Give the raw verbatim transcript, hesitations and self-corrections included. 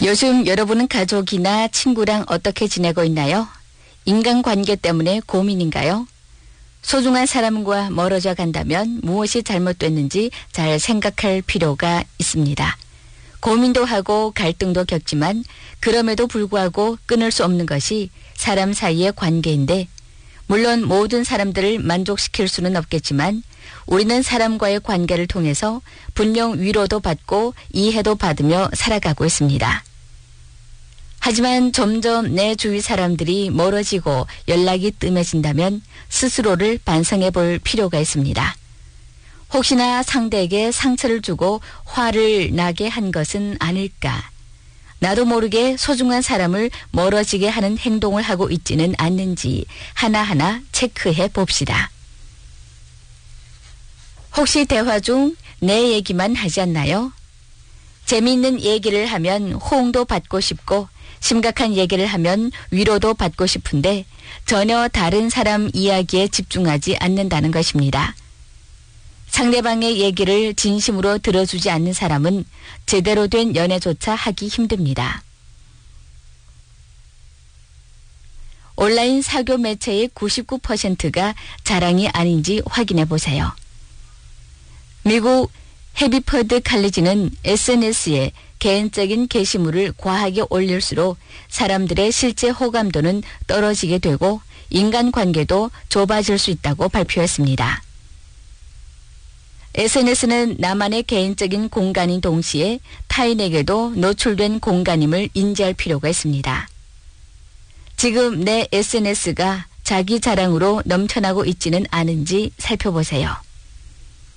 요즘 여러분은 가족이나 친구랑 어떻게 지내고 있나요? 인간관계 때문에 고민인가요? 소중한 사람과 멀어져 간다면 무엇이 잘못됐는지 잘 생각할 필요가 있습니다. 고민도 하고 갈등도 겪지만 그럼에도 불구하고 끊을 수 없는 것이 사람 사이의 관계인데, 물론 모든 사람들을 만족시킬 수는 없겠지만 우리는 사람과의 관계를 통해서 분명 위로도 받고 이해도 받으며 살아가고 있습니다. 하지만 점점 내 주위 사람들이 멀어지고 연락이 뜸해진다면 스스로를 반성해 볼 필요가 있습니다. 혹시나 상대에게 상처를 주고 화를 나게 한 것은 아닐까? 나도 모르게 소중한 사람을 멀어지게 하는 행동을 하고 있지는 않는지 하나하나 체크해 봅시다. 혹시 대화 중 내 얘기만 하지 않나요? 재미있는 얘기를 하면 호응도 받고 싶고 심각한 얘기를 하면 위로도 받고 싶은데 전혀 다른 사람 이야기에 집중하지 않는다는 것입니다. 상대방의 얘기를 진심으로 들어주지 않는 사람은 제대로 된 연애조차 하기 힘듭니다. 온라인 사교 매체의 구십구 퍼센트가 자랑이 아닌지 확인해 보세요. 미국 해비퍼드 칼리지는 에스엔에스에 개인적인 게시물을 과하게 올릴수록 사람들의 실제 호감도는 떨어지게 되고 인간관계도 좁아질 수 있다고 발표했습니다. 에스엔에스는 나만의 개인적인 공간인 동시에 타인에게도 노출된 공간임을 인지할 필요가 있습니다. 지금 내 에스엔에스가 자기 자랑으로 넘쳐나고 있지는 않은지 살펴보세요.